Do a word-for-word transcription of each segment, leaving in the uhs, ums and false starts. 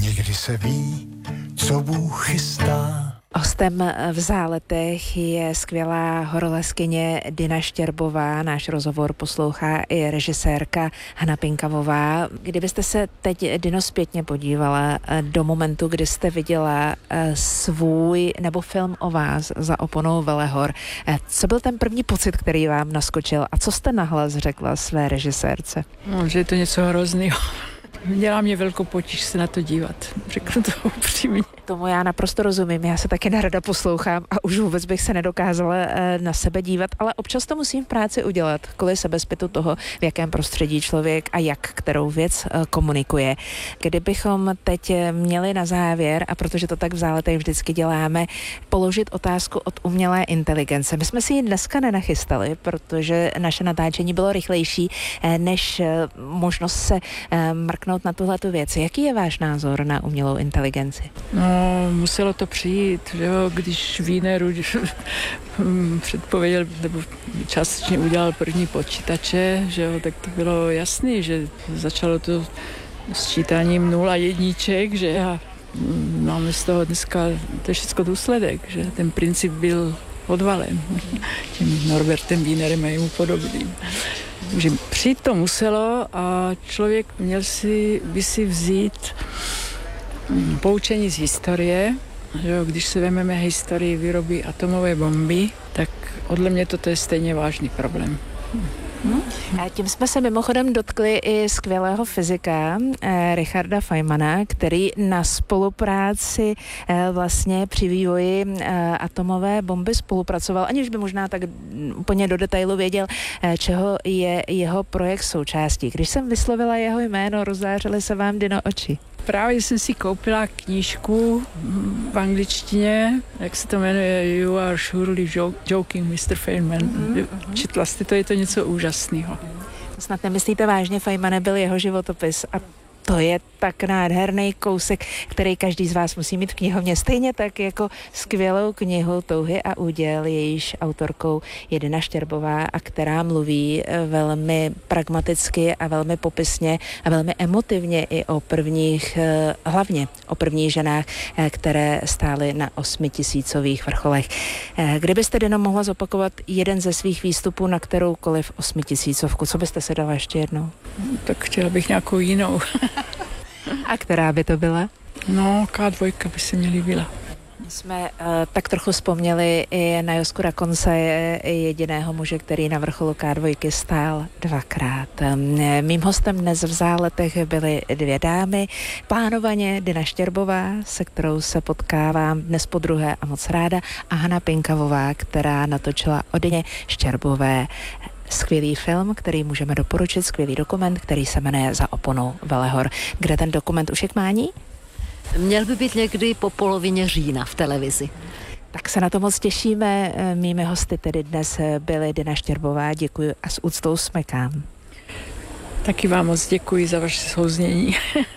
někdy se ví, co Bůh chystá. Hostem v Záletech je skvělá horolezkyně Dina Štěrbová. Náš rozhovor poslouchá i režisérka Hana Pinkavová. Kdybyste se teď, Dino, zpětně podívala do momentu, kdy jste viděla svůj nebo film o vás za oponou Velehor, co byl ten první pocit, který vám naskočil a co jste nahlas řekla své režisérce? No, že je to něco hrozného. Dělá mě velkou potíž se na to dívat. Řeknu to upřímně. Tomu já naprosto rozumím. Já se taky nerada poslouchám a už vůbec bych se nedokázala na sebe dívat, ale občas to musím v práci udělat, kvůli sebezpytu toho, v jakém prostředí člověk a jak kterou věc komunikuje. Kdybychom teď měli na závěr, a protože to tak v Záletech vždycky děláme, položit otázku od umělé inteligence. My jsme si ji dneska nenachystali, protože naše natáčení bylo rychlejší než možnost se mrknout na tuhletu věc. Jaký je váš názor na umělou inteligenci? No, muselo to přijít, že jo, když Wiener předpověděl, nebo částečně udělal první počítače, že jo, tak to bylo jasný, že začalo to sčítáním nul a jedniček, že a máme z toho dneska, to je všechno důsledek, že ten princip byl odvalen tím Norbertem Wienerem a jemu podobným. Že přijít to muselo a člověk měl si, by si vzít poučení z historie, že jo, když se vezmeme historii výroby atomové bomby, tak podle mě toto je stejně vážný problém. Hmm. A tím jsme se mimochodem dotkli i skvělého fyzika eh, Richarda Feynmana, který na spolupráci eh, vlastně při vývoji eh, atomové bomby spolupracoval, aniž by možná tak úplně do detailu věděl, eh, čeho je jeho projekt součástí. Když jsem vyslovila jeho jméno, rozářily se vám, Dino, oči. Právě jsem si koupila knížku v angličtině, jak se to jmenuje, You are surely joking, mister Feynman. Mm-hmm. Četla jste to, je to něco úžasného. Snad nemyslíte vážně, Feynman nebyl jeho životopis a to je tak nádherný kousek, který každý z vás musí mít v knihovně. Stejně tak jako skvělou knihu Touhy a úděl, jejíž autorkou je Dina Štěrbová a která mluví velmi pragmaticky a velmi popisně a velmi emotivně i o prvních, hlavně o prvních ženách, které stály na osmitisícových vrcholech. Kdybyste, Dino, mohla zopakovat jeden ze svých výstupů na kteroukoliv osmitisícovku, co byste se dala ještě jednou? Tak chtěla bych nějakou jinou. A která by to byla? No, ká dva by se mě líbila. My jsme uh, tak trochu vzpomněli i na Josku Rakonce, jediného muže, který na vrcholu ká dva stál dvakrát. Mým hostem dnes v Záletech byly dvě dámy. Plánovaně Dina Štěrbová, se kterou se potkávám dnes podruhé a moc ráda, a Hana Pinkavová, která natočila o Dině Štěrbové skvělý film, který můžeme doporučit, skvělý dokument, který se jmenuje Za oponou Velehor. Kde ten dokument už je k mání? Měl by být někdy po polovině října v televizi. Tak se na to moc těšíme. Mými hosty tedy dnes byly Dina Štěrbová. Děkuji a s úctou smekám. Taky vám moc děkuji za vaše souznění.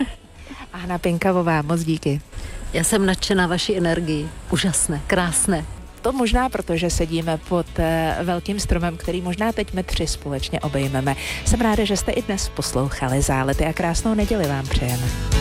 A Hana Pinkavová, moc díky. Já jsem nadšená vaší energii. Úžasné, krásné. To možná proto, že sedíme pod velkým stromem, který možná teď my tři společně obejmeme. Jsem ráda, že jste i dnes poslouchali Zálety a krásnou neděli vám přejeme.